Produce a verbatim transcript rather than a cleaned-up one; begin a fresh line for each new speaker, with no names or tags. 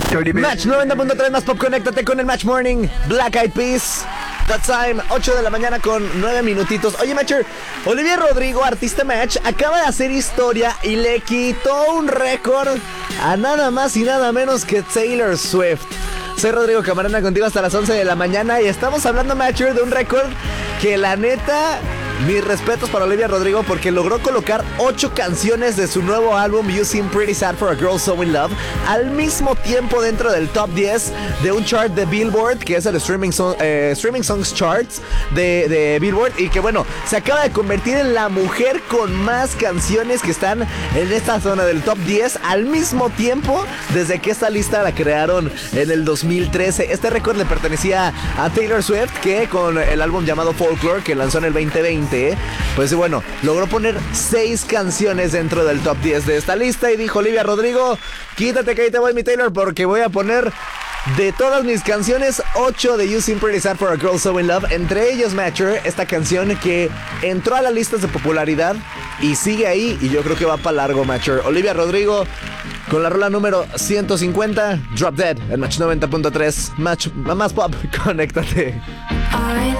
Match noventa punto tres más pop, conéctate con el Match Morning. Black Eyed Peas, The Time, ocho de la mañana con nueve minutitos. Oye, Matcher, Olivia Rodrigo, artista Match, acaba de hacer historia y le quitó un récord a nada más y nada menos que Taylor Swift. Soy Rodrigo Camarena, contigo hasta las once de la mañana y estamos hablando, Matcher, de un récord que la neta... Mis respetos para Olivia Rodrigo porque logró colocar ocho canciones de su nuevo álbum You Seem Pretty Sad for a Girl So In Love al mismo tiempo dentro del top diez de un chart de Billboard, que es el Streaming, Song, eh, Streaming Songs Charts de, de Billboard, y que bueno, se acaba de convertir en la mujer con más canciones que están en esta zona del top diez al mismo tiempo desde que esta lista la crearon en el dos mil trece. Este récord le pertenecía a Taylor Swift, que con el álbum llamado Folklore, que lanzó en el veinte veinte, pues bueno, logró poner seis canciones dentro del top diez de esta lista y dijo Olivia Rodrigo, quítate que ahí te voy, mi Taylor, porque voy a poner de todas mis canciones ocho de You Seem Pretty Sad for a Girl So In Love, entre ellos, Matcher, esta canción que entró a las listas de popularidad y sigue ahí y yo creo que va para largo, Matcher. Olivia Rodrigo con la rola número ciento cincuenta, Drop Dead, en Match noventa punto tres, Match, más pop, conéctate.